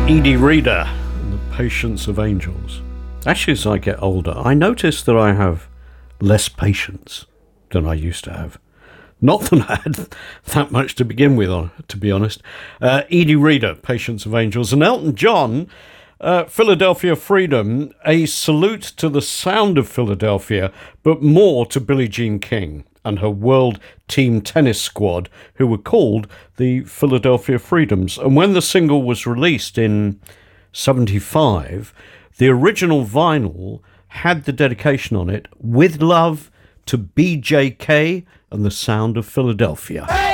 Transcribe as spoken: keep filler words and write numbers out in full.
Edie Reader and the Patience of Angels. Actually, as I get older, I notice that I have less patience than I used to have. Not that I had that much to begin with, to be honest. Uh, Edie Reader, Patience of Angels, and Elton John, uh, Philadelphia Freedom, a salute to the sound of Philadelphia, but more to Billie Jean King and her world team tennis squad, who were called the Philadelphia Freedoms. And when the single was released in seventy-five, the original vinyl had the dedication on it, "With love to B J K and the sound of Philadelphia."